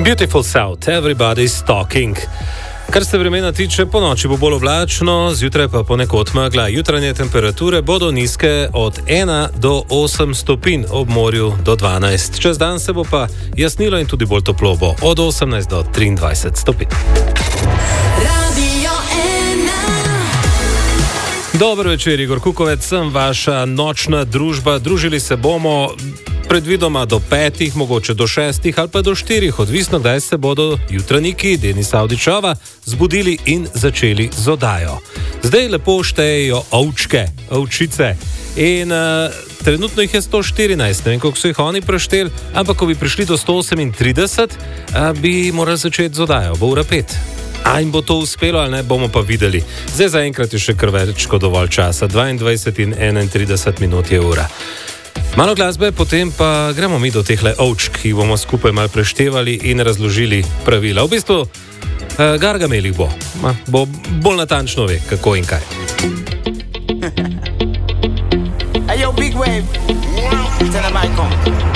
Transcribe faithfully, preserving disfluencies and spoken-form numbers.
Beautiful South, everybody's talking. Kar se vremena tiče, po noči bo bolj oblačno, zjutraj pa ponekod megla. Jutranje temperature bodo nizke od ena do osem stopinj, ob morju do dvanajst. Čez dan se bo pa jasnilo in tudi bolj toplo bo, od osemnajst do triindvajset stopinj. Dober večer, Igor Kukovec, sem vaša nočna družba. Družili se bomo predvidoma do petih, mogoče do šestih ali pa do štirih, odvisno, kdaj se bodo jutranjiki Denis Avdićova zbudili in začeli z oddajo. Zdaj lepo štejejo ovčke, ovčice in uh, trenutno jih je sto štirinajst, ne vem, koliko so jih oni prešteli, ampak ko bi prišli do sto osemintrideset, uh, bi morali začeti z oddajo, bo ura pet. A jim bo to uspelo ali ne, bomo pa videli. Zdaj zaenkrat je še kar več kot dovolj časa, dvaindvajset in enaintrideset minut je ura. Malo glasbe, potem pa gremo mi do tehle ovčk, ki bomo skupaj malo preštevali in razložili pravila. V bistvu, uh, Gargamel jih bo, Ma, bo bolj natančno ve, kako in kaj. Hey, yo, big wave. Tell them I come.